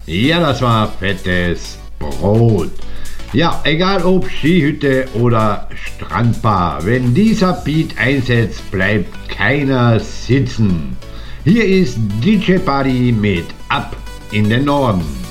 Ja, das war fettes Brot. Ja, egal ob Skihütte oder Strandbar, wenn dieser Beat einsetzt, bleibt keiner sitzen. Hier ist DJ Buddy mit Ab in den Norden.